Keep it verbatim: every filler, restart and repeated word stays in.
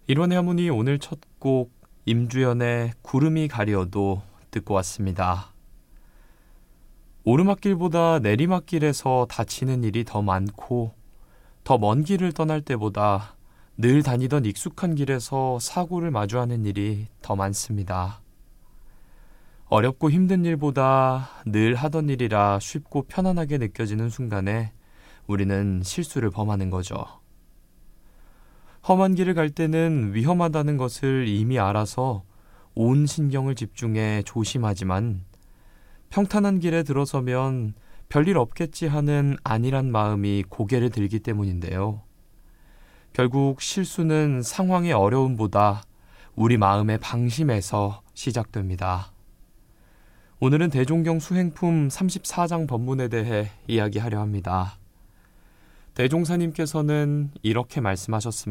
일원의 하모니 오늘 첫 곡 임주연의 구름이 가려도 듣고 왔습니다. 오르막길보다 내리막길에서 다치는 일이 더 많고 더 먼 길을 떠날 때보다 늘 다니던 익숙한 길에서 사고를 마주하는 일이 더 많습니다. 어렵고 힘든 일보다 늘 하던 일이라 쉽고 편안하게 느껴지는 순간에 우리는 실수를 범하는 거죠. 험한 길을 갈 때는 위험하다는 것을 이미 알아서 온 신경을 집중해 조심하지만 평탄한 길에 들어서면 별일 없겠지 하는 안일한 마음이 고개를 들기 때문인데요. 결국 실수는 상황의 어려움보다 우리 마음의 방심에서 시작됩니다. 오늘은 대종경 수행품 삼십사 장 법문에 대해 이야기하려 합니다. 대종사님께서는 이렇게 말씀하셨습니다.